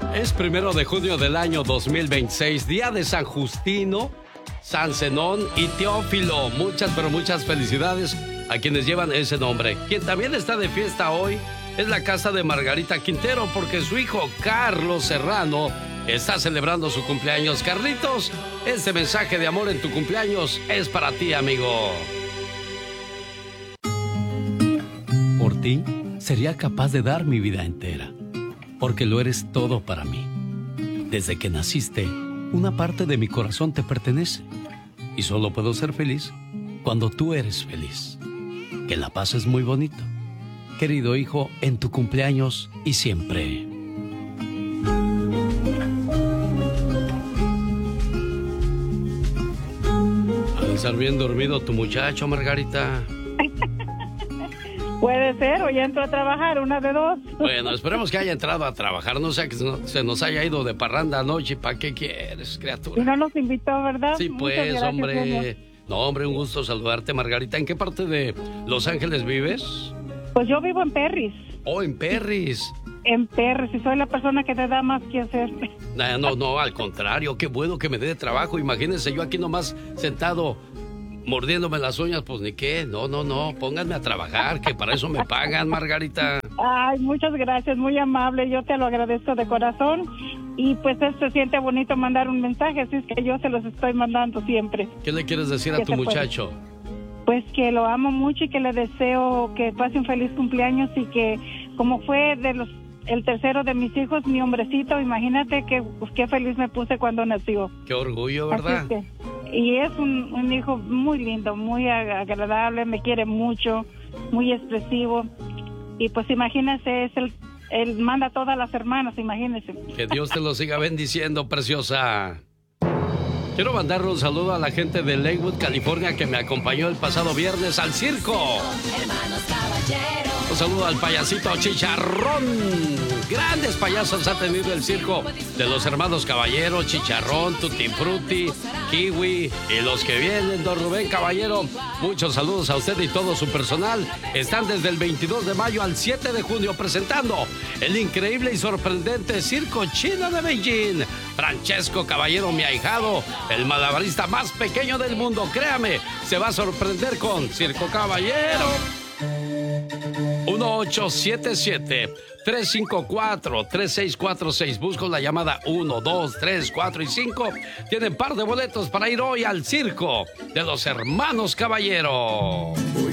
Es 1 de junio del año 2026, día de San Justino, San Zenón y Teófilo. Muchas, pero muchas felicidades a quienes llevan ese nombre. Quien también está de fiesta hoy es la casa de Margarita Quintero, porque su hijo Carlos Serrano está celebrando su cumpleaños. Carlitos, este mensaje de amor en tu cumpleaños es para ti, amigo. Por ti, sería capaz de dar mi vida entera, porque lo eres todo para mí. Desde que naciste, una parte de mi corazón te pertenece, y solo puedo ser feliz cuando tú eres feliz. Que la pases muy bonito, querido hijo, en tu cumpleaños y siempre. Ha de estar bien dormido tu muchacho, Margarita. Puede ser, o ya entró a trabajar, una de dos. Bueno, esperemos que haya entrado a trabajar, no sea que se nos haya ido de parranda anoche. ¿Para qué quieres, criatura? Y no nos invitó, ¿verdad? Sí, Muchas pues, gracias, hombre. señor. No, hombre, un gusto saludarte, Margarita. ¿En qué parte de Los Ángeles vives? Pues yo vivo en Perris. Oh, en Perris. En Perris, y soy la persona que te da más que hacer. No, al contrario, qué bueno que me dé trabajo. Imagínense yo aquí nomás sentado mordiéndome las uñas, pues ni qué. No, pónganme a trabajar, que para eso me pagan, Margarita. Ay, muchas gracias, muy amable, yo te lo agradezco de corazón. Y pues se siente bonito mandar un mensaje, así es que yo se los estoy mandando siempre. ¿Qué le quieres decir a tu muchacho? Pues que lo amo mucho y que le deseo que pase un feliz cumpleaños, y que como fue el tercero de mis hijos, mi hombrecito, imagínate qué feliz me puse cuando nació. Qué orgullo, ¿verdad? Y es un hijo muy lindo, muy agradable, me quiere mucho, muy expresivo. Y pues imagínese, él manda a todas las hermanas, imagínese. Que Dios te lo siga bendiciendo, preciosa. Quiero mandarle un saludo a la gente de Lakewood, California, que me acompañó el pasado viernes al circo. Hermanos Caballeros. Un saludo al payasito Chicharrón. Grandes payasos ha tenido el circo de los hermanos Caballero, Chicharrón, Tutti Frutti, Kiwi y los que vienen, don Rubén Caballero. Muchos saludos a usted y todo su personal. Están desde el 22 de mayo al 7 de junio presentando el increíble y sorprendente Circo Chino de Beijing. Francesco Caballero, mi ahijado, el malabarista más pequeño del mundo. Créame, se va a sorprender con Circo Caballero. 1877-354-3646. Busco la llamada 1, 2, 3, 4 y 5. Tienen par de boletos para ir hoy al circo de los hermanos Caballero.